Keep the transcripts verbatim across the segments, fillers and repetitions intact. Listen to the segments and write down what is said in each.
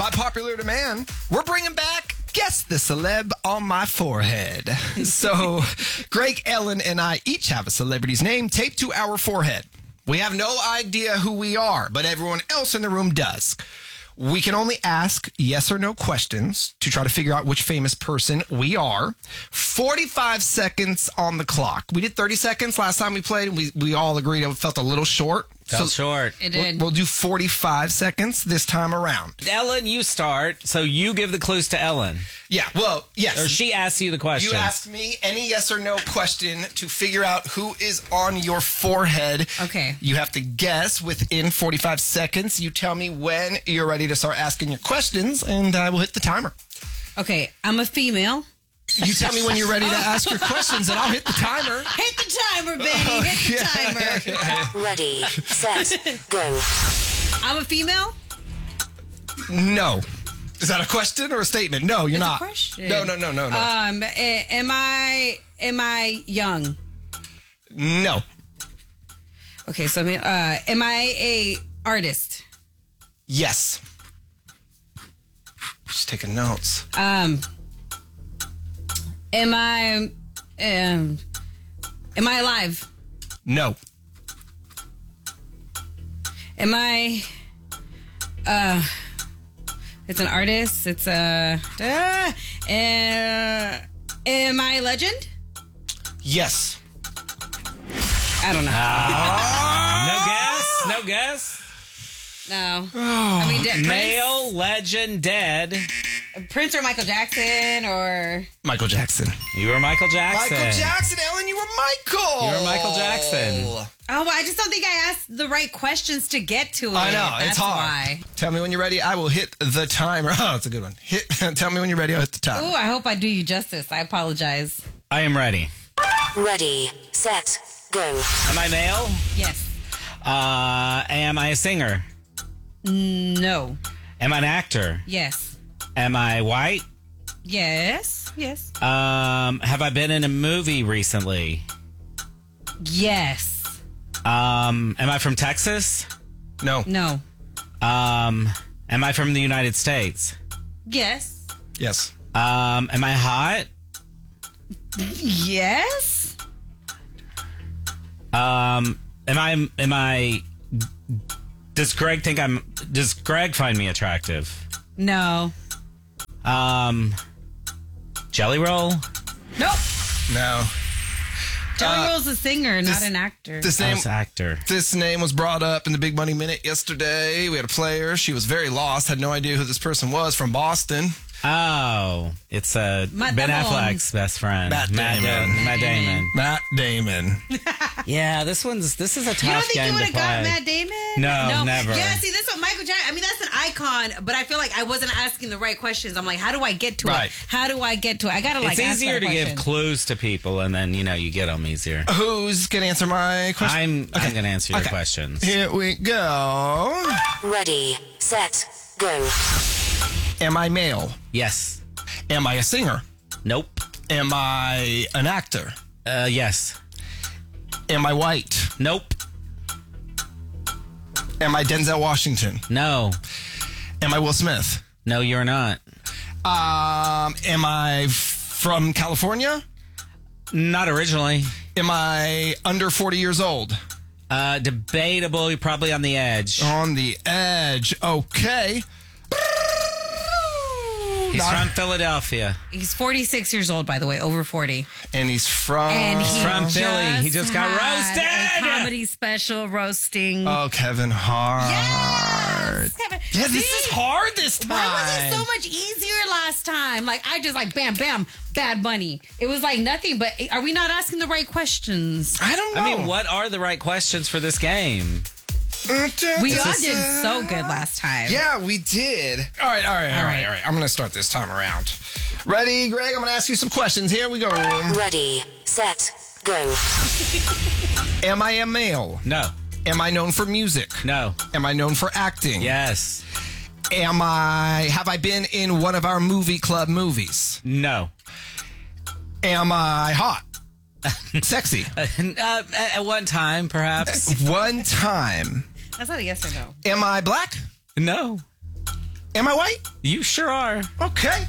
By popular demand, we're bringing back Guess the Celeb on My Forehead. So, Greg, Ellen, and I each have a celebrity's name taped to our forehead. We have no idea who we are, but everyone else in the room does. We can only ask yes or no questions to try to figure out which famous person we are. forty-five seconds on the clock. We did thirty seconds last time we played. We we all agreed it felt a little short. Felt so short. It did. We'll, we'll do forty-five seconds this time around. Ellen, you start, so you give the clues to Ellen. Yeah, well, yes. Or she asks you the questions. You ask me any yes or no question to figure out who is on your forehead. Okay. You have to guess within forty-five seconds. You tell me when you're ready to start asking your questions, and I will hit the timer. Okay, I'm a female. You tell me when you're ready to ask your questions, and I'll hit the timer. Hit the timer, baby. Hit the timer. Ready, set, go. I'm a female. No. Is that a question or a statement? No, you're It's a not. question. No, no, no, no, no. Um, a- am I am I young? no. Okay, so I mean, uh, am I a artist? Yes. Just taking notes. Um, am I um, am I alive? No. Am I? Uh, it's an artist. It's a. Uh, uh, am I a legend? Yes. I don't know. No guess? No guess? No. I mean, dead Male, legend, dead. Prince, Prince or Michael Jackson or Michael Jackson. You were Michael Jackson. Michael Jackson, Ellen, you were Michael. You were Michael Jackson. oh, well, I just don't think I asked the right questions to get to it. I know, That's it's hard. Why. Tell me when you're ready. I will hit the timer. Oh, that's a good one. Hit. Tell me when you're ready. I'll hit the timer. Ooh, I hope I do you justice. I apologize. I am ready. Ready, set, go. Am I male? Yes. Uh, am I a singer? No. Am I an actor? Yes. Am I white? Yes. Yes. Um, have I been in a movie recently? Yes. Um, am I from Texas? No. No. Um, am I from the United States? Yes. Yes. Um, am I hot? Yes. Um, am I, am I, does Greg think I'm, does Greg find me attractive? No. Um, Jelly Roll? Nope. No. Jelly Uh, Roll's a singer, not this- an actor. This I name. was actor. This name was brought up in the Big Money Minute yesterday. We had a player. She was very lost. Had no idea who this person was from Boston. Oh, it's uh, Matt Ben Damon. Affleck's best friend. Matt Damon. Da- Matt Damon. Matt Damon. Yeah, this one's, this is a tough You don't think game you would to have play. got Matt Damon? No, never. Yeah, see, this one, Michael Jackson. I mean, that's an icon, but I feel like I wasn't asking the right questions. I'm like, how do I get to Right. it? How do I get to it? I gotta like. It's ask easier better to give questions. clues to people, and then you know you get them easier. Who's gonna answer my question? I'm I'm going to answer your Okay. questions. Here we go. Ready, set, go. Am I male? Yes. Am I a singer? Nope. Am I an actor? Uh, yes. Am I white? Nope. Am I Denzel Washington? No. Am I Will Smith? No, you're not. Um, am I from California? Not originally. Am I under forty years old? Uh, debatable. You're probably on the edge. On the edge. Okay. He's Not- from Philadelphia. He's forty-six years old, by the way, over forty. And he's from. And he from Philly. He just got had roasted. A comedy special roasting. Oh, Kevin Hart. Yes! Kevin- Yeah, this See? is hard this time. Why was it so much easier last time? Like, I just like, bam, bam, Bad Bunny. It was like nothing, but are we not asking the right questions? I don't know. I mean, what are the right questions for this game? We all This did is- so good last time. Yeah, we did. All right, all right, all right, right. all right. I'm going to start this time around. Ready, Greg? I'm going to ask you some questions. Here we go. Ready, set, go. Am I a male? No. Am I known for music? No. Am I known for acting? Yes. Am I, have I been in one of our movie club movies? No. Am I hot? Sexy? Uh, at one time, perhaps. One time. That's not a yes or no. Am I black? No. Am I white? You sure are. Okay.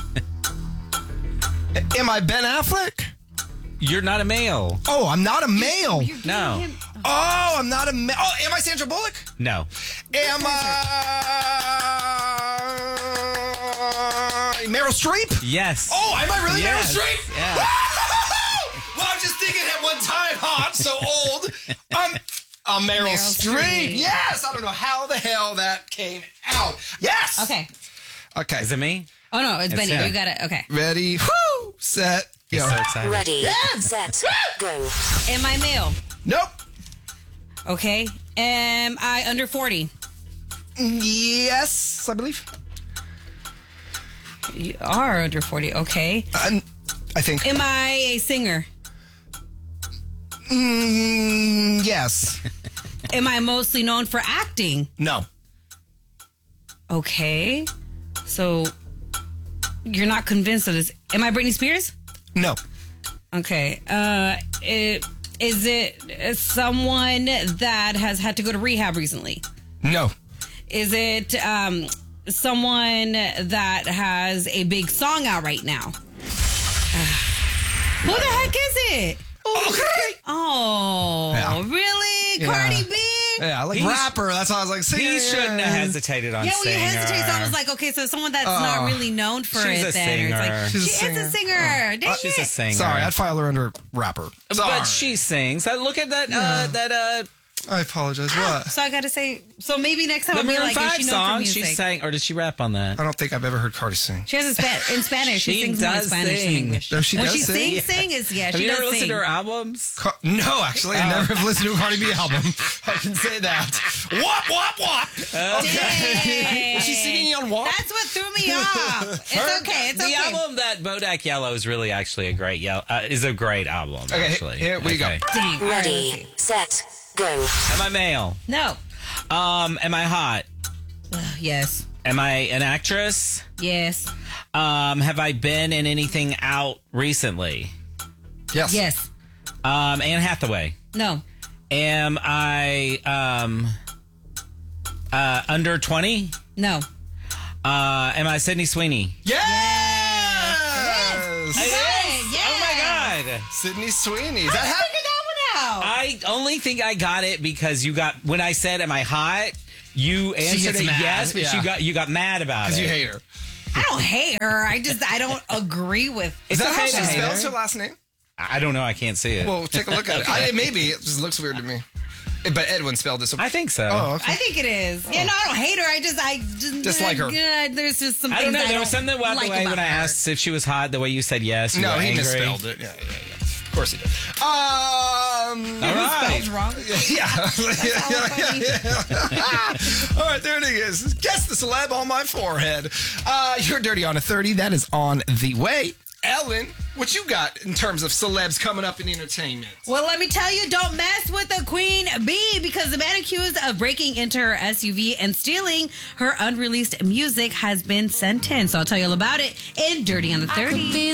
Am I Ben Affleck? You're not a male. Oh, I'm not a male. You're giving No. him- Oh, I'm not a male. Oh, am I Sandra Bullock? No. Am I Meryl Streep? Yes. Oh, am I really Yes. Meryl Streep? Yeah. Well, I'm just thinking at one time, hot, so old. I'm, I'm Meryl, Meryl Streep. Streep. Yes, I don't know how the hell that came out. Yes. Okay. Okay. Is it me? Oh no, it's, It's Benny. him. You got it. Okay. Ready? Whoo! Set. Go. So excited. Ready, set, go. Am I male? Nope. Okay. Am I under forty? Yes, I believe. You are under forty. Okay. Um, I think. Am I a singer? Mm, yes. Am I mostly known for acting? No. Okay. So you're not convinced of this. Am I Britney Spears? No. Okay. Uh, it, is it someone that has had to go to rehab recently? No. Is it um, someone that has a big song out right now? Who the heck is it? Okay. Oh, Yeah. really? Yeah. Cardi B? Yeah, like He's- rapper. That's why I was like, singing. He shouldn't have hesitated on Yeah, well, you singer. hesitate. So I was like, okay, so someone that's Oh. not really known for She's it a then. Or it's singer. like, She's a she is singer. a singer. Dang She's a it. singer. Sorry, I'd file her under rapper. Sorry. But she sings. Uh, Look at that. Uh, that uh, I apologize. What? So I got to say, so maybe next time the I'll be Maroon like, is Five she known for song. music? She sang, or did she rap on that? I don't think I've ever heard Cardi sing. She has a spa- in Spanish. She, She sings more in does Spanish sing. than English. No, she when does she sing? sings, sing is yeah. Have she you does never sing. listened to her albums? Car- no, actually, I Oh. never have listened to a Cardi B album. I can say that. Wop, wop, wop. Dang. Was she singing on WAP? That's what threw me off. It's Her- okay. It's the okay. album that Bodak Yellow is really actually a great yellow uh, is a great album. Okay, actually. here we go. Dang. All right, let's Ready, see. set, go. Am I male? No. Um, am I hot? Yes. Am I an actress? Yes. Um, have I been in anything out recently? Yes. Yes. Um, Anne Hathaway. No. Am I um uh under twenty? No. Uh, am I Sydney Sweeney? Yes. Yes. Yes. Yeah. Oh my god. Sydney Sweeney. Is that Figure happening? that one out. I only think I got it because you got when I said am I hot? You answered gets it mad, yes, but yeah. you got you got mad about it. Because you hate her. I don't hate her. I just I don't agree with. It's Is that okay how to she hate spells her. her last name? I don't know. I can't see it. Well, take a look at it. I, maybe. It just looks weird to me. But Edwin spelled it. So. I think so. Oh, okay. I think it is. Yeah, no, I don't hate her. I just I just Dislike her. Yeah, there's just some. I don't things know. There was something about like the way about when I her. asked if she was hot, the way you said yes. You No, were he angry. misspelled it. Yeah, yeah, yeah. Of course he did. Um. All right. Spelled wrong. Yeah. funny. All right, there it is. Guess the celeb on my forehead. Uh, you're dirty on a thirty. That is on the way. Ellen, what you got in terms of celebs coming up in entertainment? Well, let me tell you, don't mess with the Queen Bee because the man accused of breaking into her S U V and stealing her unreleased music has been sentenced. So I'll tell you all about it in Dirty on the thirty.